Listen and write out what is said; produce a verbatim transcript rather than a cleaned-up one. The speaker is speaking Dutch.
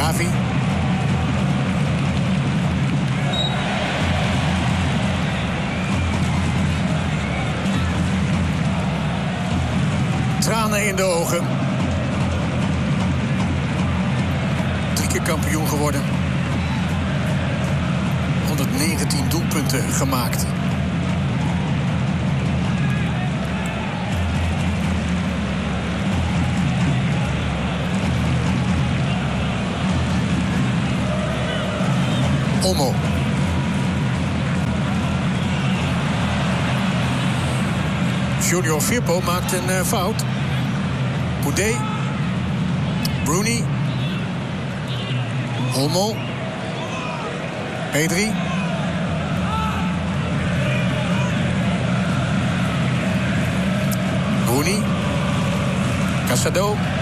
Gavi. Tranen in de ogen. Drie keer kampioen geworden. honderdnegentien doelpunten gemaakt. Olmo. Junior Firpo maakt een uh, fout. Boudet. Bruni. Olmo. Pedri. Bruni. Casado.